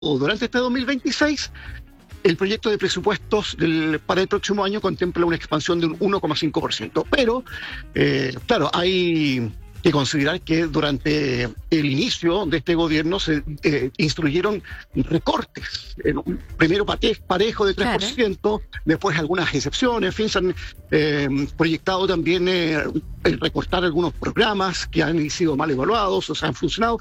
durante este 2026, el proyecto de presupuestos para el próximo año contempla una expansión de un 1,5%. Pero, claro, hay que considerar que durante el inicio de este gobierno se instruyeron recortes. Primero parejo de 3%, claro. Después algunas excepciones, en fin, se han proyectado también recortar algunos programas que han sido mal evaluados o se han funcionado.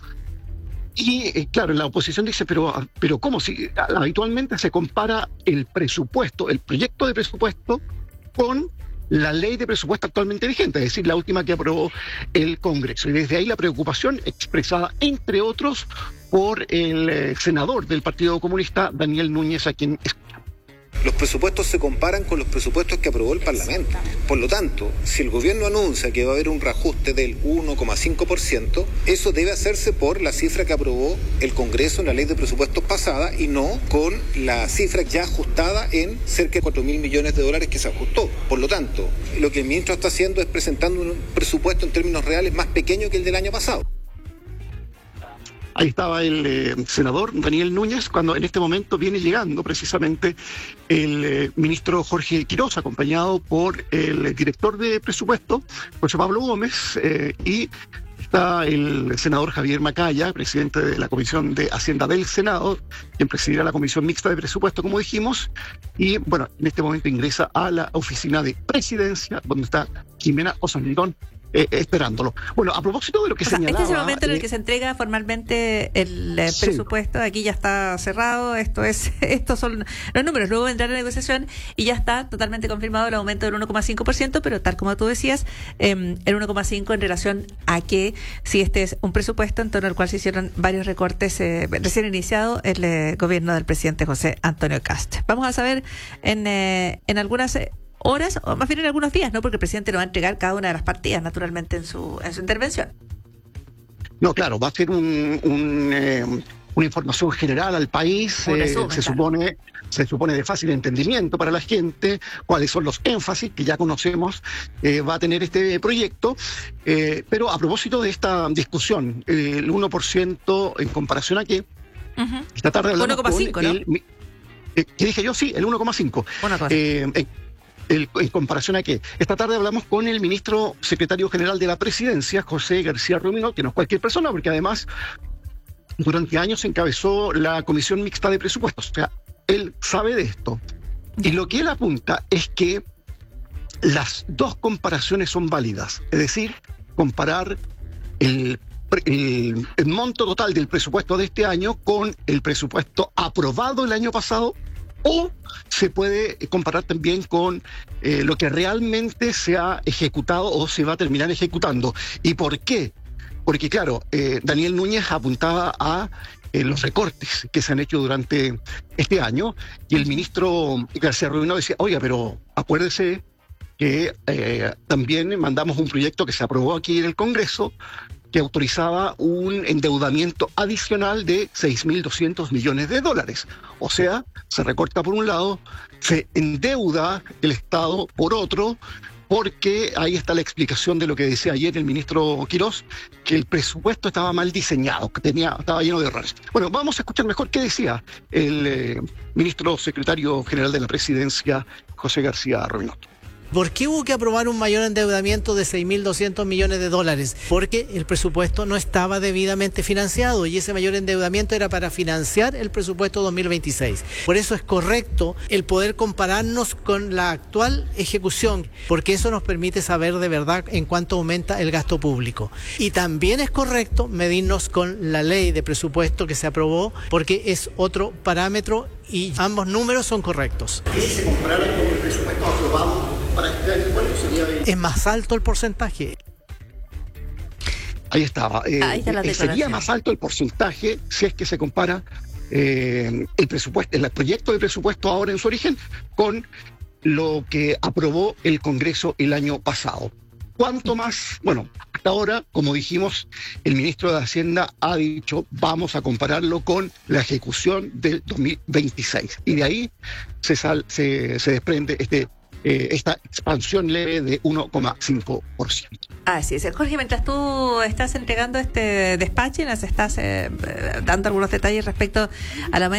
Y claro, la oposición dice, pero ¿cómo? Si habitualmente se compara el presupuesto, el proyecto de presupuesto con la ley de presupuesto actualmente vigente, es decir, la última que aprobó el Congreso. Y desde ahí la preocupación expresada, entre otros, por el senador del Partido Comunista, Daniel Núñez, a quien escuchamos. Los presupuestos se comparan con los presupuestos que aprobó el Parlamento. Por lo tanto, si el gobierno anuncia que va a haber un reajuste del 1,5%, eso debe hacerse por la cifra que aprobó el Congreso en la ley de presupuestos pasada y no con la cifra ya ajustada en cerca de 4.000 millones de dólares que se ajustó. Por lo tanto, lo que el ministro está haciendo es presentando un presupuesto en términos reales más pequeño que el del año pasado. Ahí estaba el senador Daniel Núñez, cuando en este momento viene llegando precisamente el ministro Jorge Quiroz, acompañado por el director de presupuesto, José Pablo Gómez, y está el senador Javier Macaya, presidente de la Comisión de Hacienda del Senado, quien presidirá la Comisión Mixta de Presupuesto, como dijimos, y bueno, en este momento ingresa a la oficina de presidencia, donde está Jimena Osanidón, esperándolo. Bueno, a propósito de lo que señalaba... Este es el momento en el que se entrega formalmente el presupuesto. Aquí ya está cerrado. Estos son los números. Luego vendrá la negociación y ya está totalmente confirmado el aumento del 1,5%, pero tal como tú decías, el 1,5% en relación a que si este es un presupuesto en torno al cual se hicieron varios recortes recién iniciado el gobierno del presidente José Antonio Kast. Vamos a saber en algunas horas, o más bien en algunos días, ¿no? Porque el presidente nos va a entregar cada una de las partidas, naturalmente, en su intervención. No, claro, va a ser una información general al país, se supone de fácil entendimiento para la gente, cuáles son los énfasis que ya conocemos, va a tener este proyecto, pero a propósito de esta discusión, el 1% en comparación a qué, esta tarde hablamos 1,5, ¿no? ¿Qué dije yo? Sí, el 1,5. En comparación a qué. Esta tarde hablamos con el ministro secretario general de la Presidencia, José García Ruminot, que no es cualquier persona, porque además durante años encabezó la Comisión Mixta de Presupuestos. O sea, él sabe de esto. Y lo que él apunta es que las dos comparaciones son válidas. Es decir, comparar el monto total del presupuesto de este año con el presupuesto aprobado el año pasado, o se puede comparar también con lo que realmente se ha ejecutado o se va a terminar ejecutando. ¿Y por qué? Porque, claro, Daniel Núñez apuntaba a los recortes que se han hecho durante este año, y el ministro García Ruminot decía, oiga, pero acuérdese que también mandamos un proyecto que se aprobó aquí en el Congreso que autorizaba un endeudamiento adicional de 6.200 millones de dólares. O sea, se recorta por un lado, se endeuda el Estado por otro, porque ahí está la explicación de lo que decía ayer el ministro Quiroz, que el presupuesto estaba mal diseñado, que estaba lleno de errores. Bueno, vamos a escuchar mejor qué decía el ministro secretario general de la Presidencia, José García Ruminot. ¿Por qué hubo que aprobar un mayor endeudamiento de 6.200 millones de dólares? Porque el presupuesto no estaba debidamente financiado y ese mayor endeudamiento era para financiar el presupuesto 2026. Por eso es correcto el poder compararnos con la actual ejecución, porque eso nos permite saber de verdad en cuánto aumenta el gasto público. Y también es correcto medirnos con la ley de presupuesto que se aprobó, porque es otro parámetro y ambos números son correctos. ¿Y si se comparara con el presupuesto aprobado para este año, bueno, sería... Es más alto el porcentaje. Ahí estaba. Sería más alto el porcentaje si es que se compara el presupuesto, el proyecto de presupuesto ahora en su origen con lo que aprobó el Congreso el año pasado. ¿Cuánto más? Bueno, hasta ahora, como dijimos, el ministro de Hacienda ha dicho, vamos a compararlo con la ejecución del 2026. Y de ahí se desprende este esta expansión leve de 1,5%. Así es. Jorge, mientras tú estás entregando este despacho y nos estás dando algunos detalles respecto a la